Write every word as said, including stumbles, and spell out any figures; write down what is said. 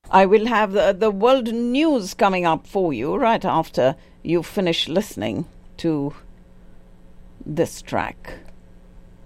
I will have the, the world news coming up for you right after you finish listening to this track.